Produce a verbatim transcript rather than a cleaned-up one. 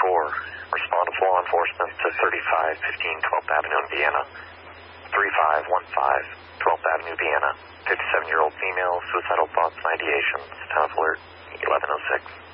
four. Respond to law enforcement to thirty-five fifteen twelfth Avenue in Vienna. thirty-five fifteen twelfth Avenue, Vienna. fifty-seven-year-old female, suicidal thoughts and ideations. Town of alert eleven oh six.